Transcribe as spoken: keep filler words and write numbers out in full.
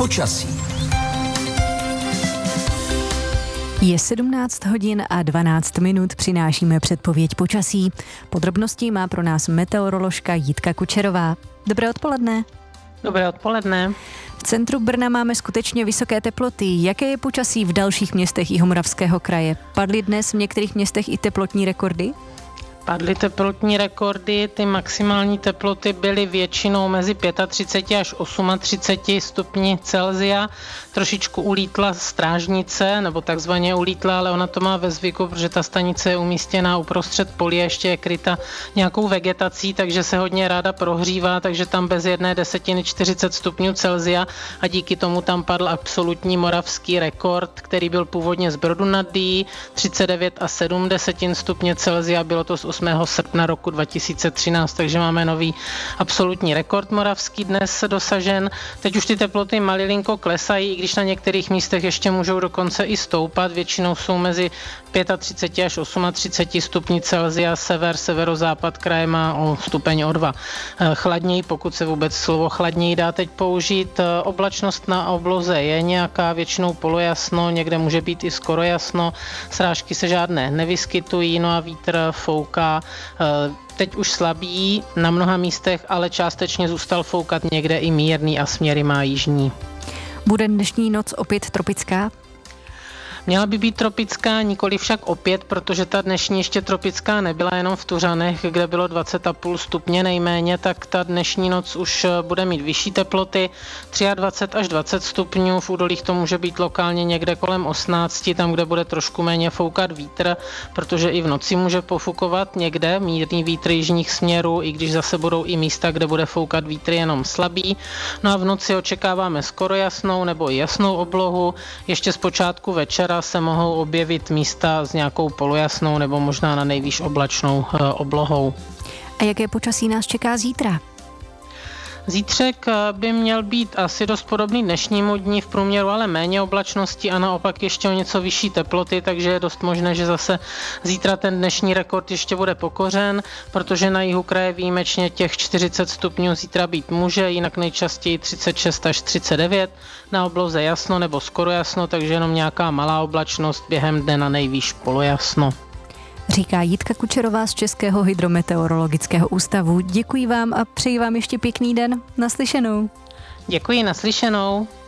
počasí. Je sedmnáct hodin a dvanáct minut, přinášíme předpověď počasí. Podrobnosti má pro nás meteoroložka Jitka Kučerová. Dobré odpoledne. Dobré odpoledne. V centru Brna máme skutečně vysoké teploty. Jaké je počasí v dalších městech Jihomoravského kraje? Padly dnes v některých městech i teplotní rekordy? Padly teplotní rekordy, ty maximální teploty byly většinou mezi třicet pět až třicet osm stupni Celsia. Trošičku ulítla strážnice, nebo takzvaně ulítla, ale ona to má ve zvyku, protože ta stanice je umístěná uprostřed polí a ještě je kryta nějakou vegetací, takže se hodně ráda prohřívá, takže tam bez jedné desetiny čtyřicet stupňů Celsia a díky tomu tam padl absolutní moravský rekord, který byl původně z Brodu nad Dyjí, třicet devět a sedm desetin stupně Celsia, bylo to z osmého srpna roku dva tisíce třináct, takže máme nový absolutní rekord moravský dnes dosažen. Teď už ty teploty malilinko klesají, i když na některých místech ještě můžou dokonce i stoupat, většinou jsou mezi třicet pět až třicet osm stupni Celsia, sever, severozápad kraje má o stupeň o dva chladněji, pokud se vůbec slovo chladněji dá teď použít. Oblačnost na obloze je nějaká, většinou polojasno, někde může být i skoro jasno, srážky se žádné nevyskytují, no a vítr fouká teď už slabý na mnoha místech, ale částečně zůstal foukat někde i mírný a směry má jižní. Bude dnešní noc opět tropická? Měla by být tropická, nikoli však opět, protože ta dnešní ještě tropická nebyla, jenom v Tuřanech, kde bylo dvacet celá pět stupně nejméně, tak ta dnešní noc už bude mít vyšší teploty, dvacet tři až dvacet stupňů, v údolích to může být lokálně někde kolem osmnáct, tam, kde bude trošku méně foukat vítr, protože i v noci může pofukovat někde mírný vítr jižních směrů, i když zase budou i místa, kde bude foukat vítr jenom slabý. No a v noci očekáváme skoro jasnou nebo i jasnou oblohu, ještě z počátku večera se mohou objevit místa s nějakou polojasnou nebo možná na nejvýš oblačnou oblohou. A jaké počasí nás čeká zítra? Zítřek by měl být asi dost podobný dnešnímu dní, v průměru ale méně oblačnosti a naopak ještě o něco vyšší teploty, takže je dost možné, že zase zítra ten dnešní rekord ještě bude pokořen, protože na jihu kraje výjimečně těch čtyřicet stupňů zítra být může, jinak nejčastěji třicet šest až třicet devět, na obloze jasno nebo skoro jasno, takže jenom nějaká malá oblačnost, během dne na nejvýš polojasno. Říká Jitka Kučerová z Českého hydrometeorologického ústavu. Děkuji vám a přeji vám ještě pěkný den. Naslyšenou. Děkuji, naslyšenou.